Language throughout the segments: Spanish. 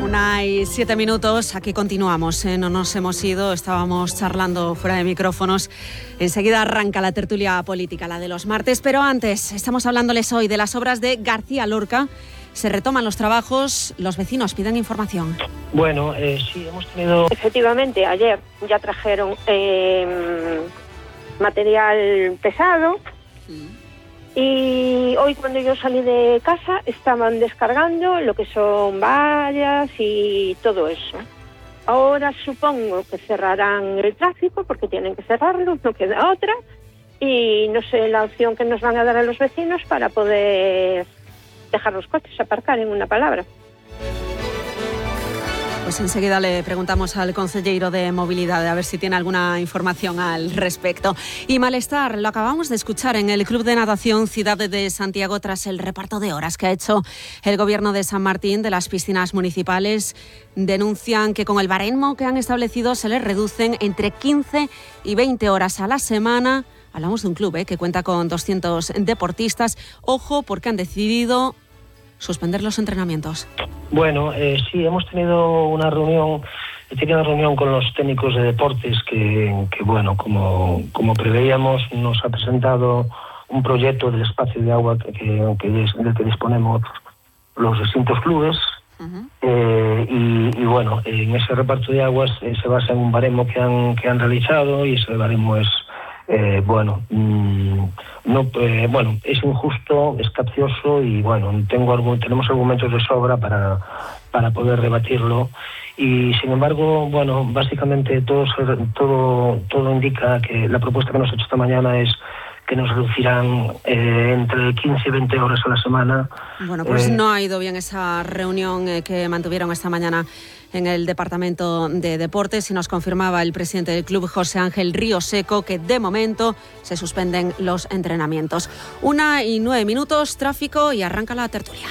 1:07. Aquí continuamos, no nos hemos ido, estábamos charlando fuera de micrófonos. Enseguida arranca la tertulia política, la de los martes, pero antes estamos hablándoles hoy de las obras de García Lorca. Se retoman los trabajos, los vecinos piden información. Bueno, sí, hemos tenido... Efectivamente, ayer ya trajeron material pesado. Y hoy cuando yo salí de casa estaban descargando lo que son vallas y todo eso. Ahora supongo que cerrarán el tráfico porque tienen que cerrarlo, no queda otra. Y no sé la opción que nos van a dar a los vecinos para poder dejar los coches, aparcar, en una palabra. Pues enseguida le preguntamos al concelleiro de Movilidad a ver si tiene alguna información al respecto. Y malestar, lo acabamos de escuchar en el Club de Natación Ciudad de Santiago tras el reparto de horas que ha hecho el Gobierno de San Martín de las piscinas municipales. Denuncian que con el baremo que han establecido se les reducen entre 15 y 20 horas a la semana. Hablamos de un club que cuenta con 200 deportistas. Ojo, porque han decidido suspender los entrenamientos. Bueno, sí, hemos tenido una reunión. He tenido una reunión con los técnicos de deportes que bueno, como preveíamos, nos ha presentado un proyecto del espacio de agua del que disponemos los distintos clubes. Y bueno, en ese reparto de aguas se basa en un baremo que han realizado, y ese baremo es es injusto, es capcioso, y bueno, tenemos argumentos de sobra para poder rebatirlo. Y sin embargo, bueno, básicamente todo indica que la propuesta que nos ha hecho esta mañana es que nos reducirán entre 15 y 20 horas a la semana. Bueno, pues no ha ido bien esa reunión que mantuvieron esta mañana en el Departamento de Deportes, y nos confirmaba el presidente del club, José Ángel Ríoseco, que de momento se suspenden los entrenamientos. 1:09, tráfico, y arranca la tertulia.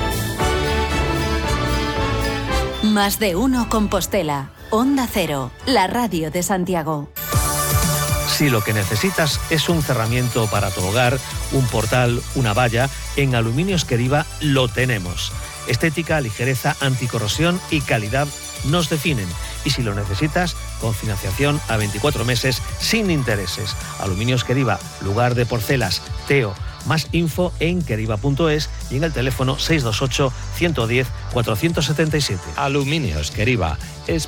Más de uno Compostela. Onda Cero, la radio de Santiago. Si lo que necesitas es un cerramiento para tu hogar, un portal, una valla, en Aluminios Queriva lo tenemos. Estética, ligereza, anticorrosión y calidad nos definen. Y si lo necesitas, con financiación a 24 meses sin intereses. Aluminios Queriva, lugar de porcelas, Teo. Más info en queriva.es y en el teléfono 628 110 477. Aluminios Queriva.